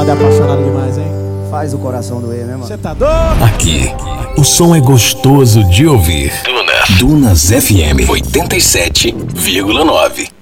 lado é apaixonado demais, hein? Faz o coração doer, né, mano? Você tá doido? Aqui, o som é gostoso de ouvir. Dunas FM 87,9.